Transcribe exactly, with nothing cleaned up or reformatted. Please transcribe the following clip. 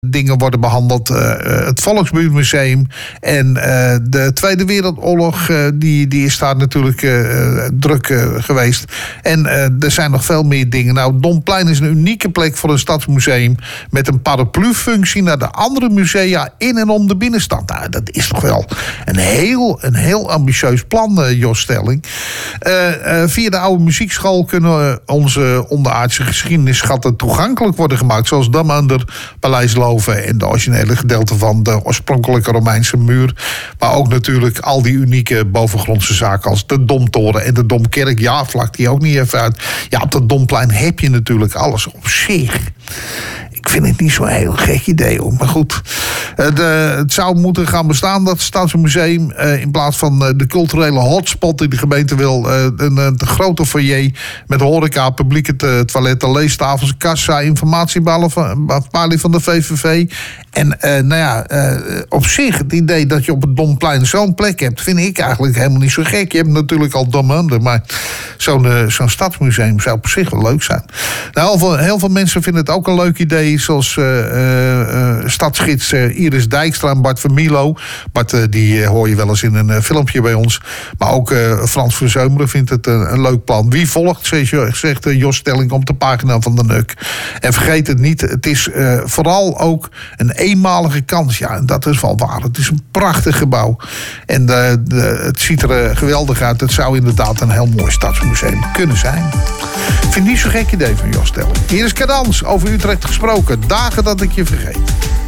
dingen worden behandeld. Uh, het Volksmuseum en uh, de Tweede Wereldoorlog, uh, die, die is daar natuurlijk uh, druk uh, geweest. En uh, er zijn nog veel meer dingen. Nou, Domplein is een unieke plek voor een stadsmuseum met een paraplu-functie naar de andere musea in en om de binnenstad. Nou, dat is toch wel een heel, een heel ambitieus plan, uh, Jos Stelling. Uh, uh, via de oude muziekschool kunnen uh, onze onderaardse geschiedenisschatten toegankelijk worden gemaakt, zoals Damander, Paleis Loven en de originele gedeelte van de oorspronkelijke Romeinse muur. Maar ook natuurlijk al die unieke bovengrondse zaken als de Domtoren en de Domkerk. Ja, vlak die ook niet even uit. Ja, op dat Domplein heb je natuurlijk alles op zich. Ik vind het niet zo'n heel gek idee, hoor. Maar goed, het, uh, het zou moeten gaan bestaan, dat Stadsmuseum. Uh, in plaats van uh, de culturele hotspot die de gemeente wil. Uh, een, een grote foyer met horeca, publieke te, toiletten, leestafels, kassa, informatiebalie van de V V V. En uh, nou ja, uh, op zich, het idee dat je op het Domplein zo'n plek hebt, vind ik eigenlijk helemaal niet zo gek. Je hebt natuurlijk al Domander, maar zo'n, uh, zo'n stadsmuseum zou op zich wel leuk zijn. Nou, heel veel, heel veel mensen vinden het ook een leuk idee, zoals uh, uh, stadsgids uh, Iris Dijkstra en Bart Vermilo. Bart, uh, die uh, hoor je wel eens in een uh, filmpje bij ons. Maar ook uh, Frans Verzeumeren vindt het uh, een leuk plan. Wie volgt, zegt uh, Jos Stelling op de pagina van de N U C. En vergeet het niet, het is uh, vooral ook een eenmalige kans. Ja, en dat is wel waar. Het is een prachtig gebouw. En de, de, het ziet er uh, geweldig uit. Het zou inderdaad een heel mooi stadsmuseum kunnen zijn. Ik vind het niet zo'n gek idee van Jos Stelling. Hier is Cadans, over Utrecht gesproken. Dagen dat ik je vergeet.